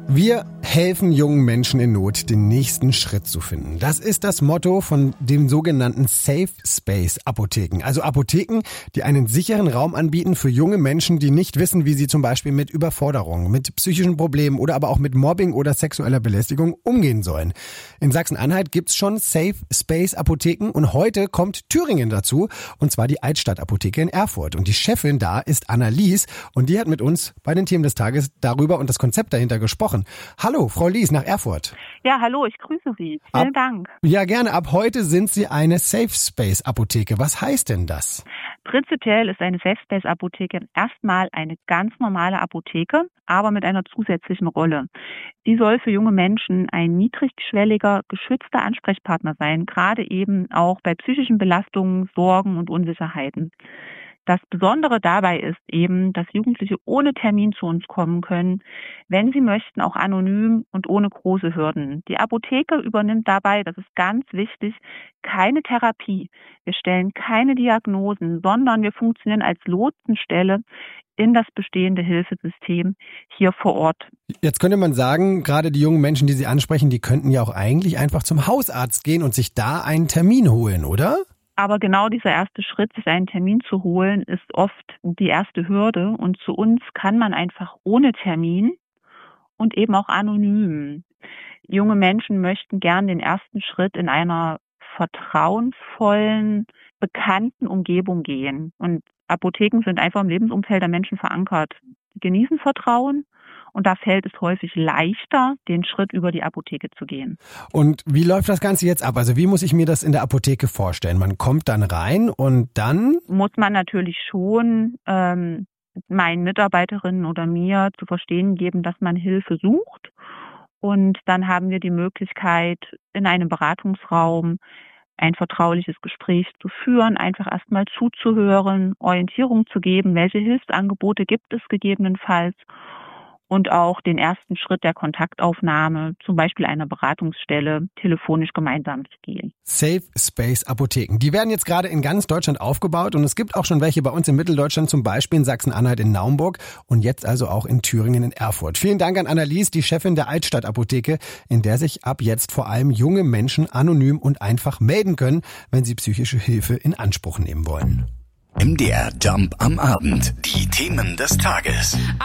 Wir helfen jungen Menschen in Not, den nächsten Schritt zu finden. Das ist das Motto von den sogenannten Safe Space Apotheken. Also Apotheken, die einen sicheren Raum anbieten für junge Menschen, die nicht wissen, wie sie zum Beispiel mit Überforderung, mit psychischen Problemen oder aber auch mit Mobbing oder sexueller Belästigung umgehen sollen. In Sachsen-Anhalt gibt's schon Safe Space Apotheken und heute kommt Thüringen dazu, und zwar die Altstadt Apotheke in Erfurt. Und die Chefin da ist Anna Lies und die hat mit uns bei den Themen des Tages darüber und das Konzept dahinter gesprochen. Hallo, Frau Lies nach Erfurt. Ja, hallo, ich grüße Sie. Vielen Dank. Ja, gerne. Ab heute sind Sie eine Safe Space Apotheke. Was heißt denn das? Prinzipiell ist eine Safe Space Apotheke erstmal eine ganz normale Apotheke, aber mit einer zusätzlichen Rolle. Die soll für junge Menschen ein niedrigschwelliger, geschützter Ansprechpartner sein, gerade eben auch bei psychischen Belastungen, Sorgen und Unsicherheiten. Das Besondere dabei ist eben, dass Jugendliche ohne Termin zu uns kommen können, wenn sie möchten, auch anonym und ohne große Hürden. Die Apotheke übernimmt dabei, das ist ganz wichtig, keine Therapie. Wir stellen keine Diagnosen, sondern wir funktionieren als Lotsenstelle in das bestehende Hilfesystem hier vor Ort. Jetzt könnte man sagen, gerade die jungen Menschen, die Sie ansprechen, die könnten ja auch eigentlich einfach zum Hausarzt gehen und sich da einen Termin holen, oder? Aber genau dieser erste Schritt, sich einen Termin zu holen, ist oft die erste Hürde. Und zu uns kann man einfach ohne Termin und eben auch anonym. Junge Menschen möchten gern den ersten Schritt in einer vertrauensvollen, bekannten Umgebung gehen. Und Apotheken sind einfach im Lebensumfeld der Menschen verankert. Sie genießen Vertrauen. Und da fällt es häufig leichter, den Schritt über die Apotheke zu gehen. Und wie läuft das Ganze jetzt ab? Also wie muss ich mir das in der Apotheke vorstellen? Man kommt dann rein und dann? Muss man natürlich schon meinen Mitarbeiterinnen oder mir zu verstehen geben, dass man Hilfe sucht. Und dann haben wir die Möglichkeit, in einem Beratungsraum ein vertrauliches Gespräch zu führen, einfach erstmal zuzuhören, Orientierung zu geben, welche Hilfsangebote gibt es gegebenenfalls. Und auch den ersten Schritt der Kontaktaufnahme, zum Beispiel einer Beratungsstelle, telefonisch gemeinsam zu gehen. Safe Space Apotheken. Die werden jetzt gerade in ganz Deutschland aufgebaut und es gibt auch schon welche bei uns in Mitteldeutschland, zum Beispiel in Sachsen-Anhalt in Naumburg und jetzt also auch in Thüringen in Erfurt. Vielen Dank an Anna Lies, die Chefin der Altstadt Apotheke, in der sich ab jetzt vor allem junge Menschen anonym und einfach melden können, wenn sie psychische Hilfe in Anspruch nehmen wollen. MDR Jump am Abend. Die Themen des Tages.